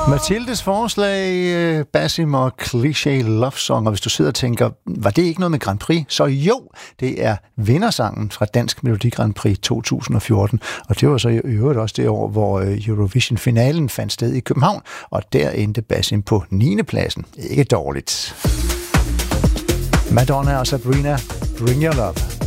Mathildes forslag, Basim og Cliché Love Song, og hvis du sidder og tænker, var det ikke noget med Grand Prix? Så jo, det er vindersangen fra Dansk Melodi Grand Prix 2014, og det var så i øvrigt også det år, hvor Eurovision-finalen fandt sted i København, og der endte Basim på 9. pladsen. Ikke dårligt. Madonna og Sabrina, Bring Your Love.